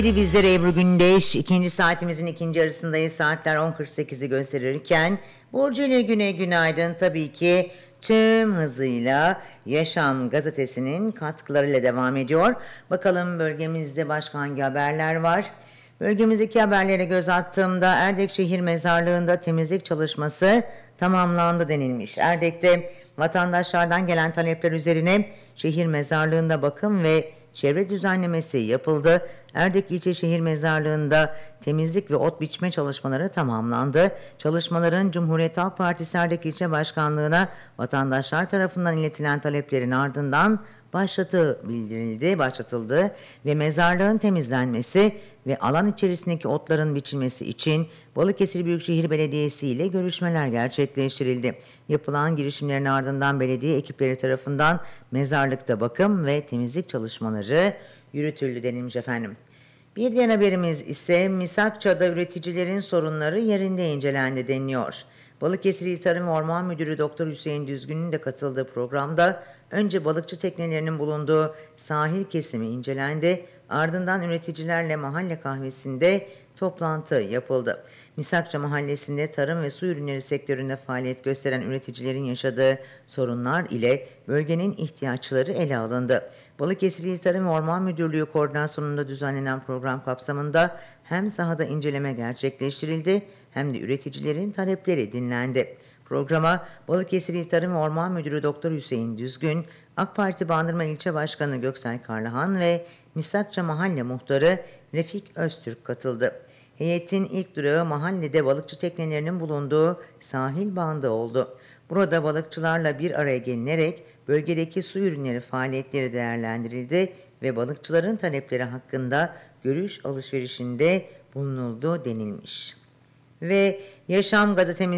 Bizlere Ebru Gündeş, ikinci saatimizin ikinci yarısındayız. Saatler 10.48'i gösterirken Burcu ile günaydın tabii ki tüm hızıyla Yaşam gazetesinin katkılarıyla devam ediyor. Bakalım bölgemizde başka hangi haberler var? Bölgemizdeki haberlere göz attığımda Erdek Şehir Mezarlığı'nda temizlik çalışması tamamlandı denilmiş. Erdek'te vatandaşlardan gelen talepler üzerine şehir mezarlığında bakım ve çevre düzenlemesi yapıldı. Erdek İlçe Şehir Mezarlığı'nda temizlik ve ot biçme çalışmaları tamamlandı. Çalışmaların Cumhuriyet Halk Partisi Erdek İlçe Başkanlığı'na vatandaşlar tarafından iletilen taleplerin ardından başlatıldı ve mezarlığın temizlenmesi ve alan içerisindeki otların biçilmesi için Balıkesir Büyükşehir Belediyesi ile görüşmeler gerçekleştirildi. Yapılan girişimlerin ardından belediye ekipleri tarafından mezarlıkta bakım ve temizlik çalışmaları yürütüldü denilmiş efendim. Bir diğer haberimiz ise Misakça'da üreticilerin sorunları yerinde incelendi deniliyor. Balıkesir İl Tarım ve Orman Müdürü Doktor Hüseyin Düzgün'ün de katıldığı programda önce balıkçı teknelerinin bulunduğu sahil kesimi incelendi, ardından üreticilerle mahalle kahvesinde toplantı yapıldı. Misakça Mahallesi'nde tarım ve su ürünleri sektöründe faaliyet gösteren üreticilerin yaşadığı sorunlar ile bölgenin ihtiyaçları ele alındı. Balıkesir İl Tarım ve Orman Müdürlüğü koordinasyonunda düzenlenen program kapsamında hem sahada inceleme gerçekleştirildi hem de üreticilerin talepleri dinlendi. Programa Balıkesir İl Tarım ve Orman Müdürü Doktor Hüseyin Düzgün, AK Parti Bandırma İlçe Başkanı Göksel Karlıhan ve Misakça Mahalle Muhtarı Refik Öztürk katıldı. Heyetin ilk durağı mahallede balıkçı teknelerinin bulunduğu sahil bandı oldu. Burada balıkçılarla bir araya gelinerek bölgedeki su ürünleri faaliyetleri değerlendirildi ve balıkçıların talepleri hakkında görüş alışverişinde bulunuldu denilmiş. Ve Yaşam gazetemiz